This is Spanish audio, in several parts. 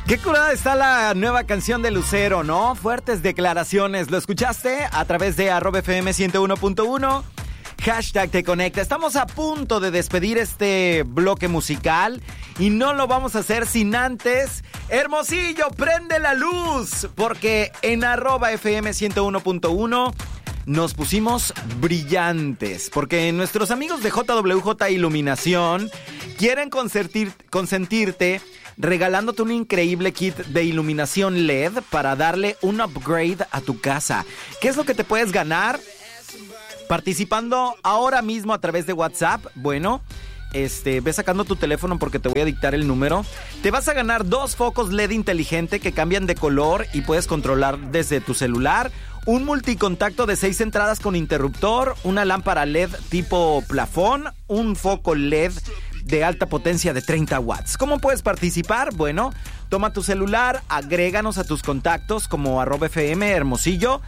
Qué curada está la nueva canción de Lucero, ¿no? Fuertes declaraciones. ¿Lo escuchaste? A través de @FM 101.1. Hashtag Te Conecta. Estamos a punto de despedir este bloque musical y no lo vamos a hacer sin antes. Hermosillo, prende la luz, porque en @FM 101.1 nos pusimos brillantes, porque nuestros amigos de JWJ Iluminación quieren consentirte regalándote un increíble kit de iluminación LED para darle un upgrade a tu casa. ¿Qué es lo que te puedes ganar? Participando ahora mismo a través de WhatsApp. Bueno, ve sacando tu teléfono porque te voy a dictar el número. Te vas a ganar 2 focos LED inteligente que cambian de color y puedes controlar desde tu celular. Un multicontacto de 6 entradas con interruptor, una lámpara LED tipo plafón, un foco LED de alta potencia de 30 watts. ¿Cómo puedes participar? Bueno, toma tu celular, agréganos a tus contactos como @FM Hermosillo,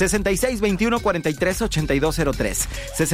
6621-438203.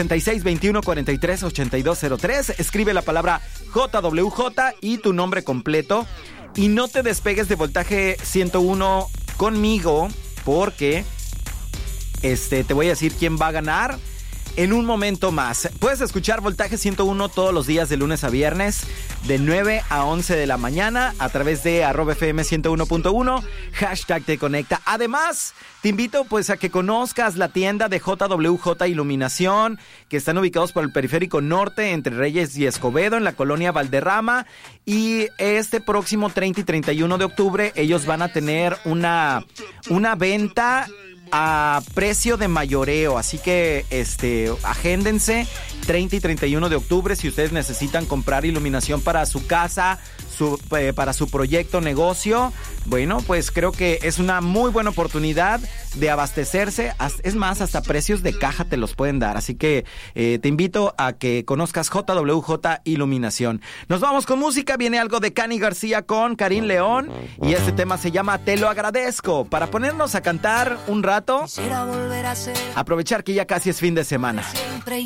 6621-438203. Escribe la palabra JWJ y tu nombre completo. Y no te despegues de Voltaje 101 conmigo, porque te voy a decir quién va a ganar en un momento más. Puedes escuchar Voltaje 101 todos los días de lunes a viernes de 9 a 11 de la mañana a través de @FM 101.1, hashtag Te Conecta. Además, te invito pues a que conozcas la tienda de JWJ Iluminación, que están ubicados por el Periférico Norte entre Reyes y Escobedo en la colonia Valderrama, y este próximo 30 y 31 de octubre ellos van a tener una venta a precio de mayoreo, así que agéndense 30 y 31 de octubre si ustedes necesitan comprar iluminación para su casa, para su proyecto, negocio. Bueno, pues creo que es una muy buena oportunidad de abastecerse. Es más, hasta precios de caja te los pueden dar. Así que te invito a que conozcas JWJ Iluminación. Nos vamos con música. Viene algo de Cani García con Karim León. Y este tema se llama Te lo agradezco. Para ponernos a cantar un rato. Aprovechar que ya casi es fin de semana.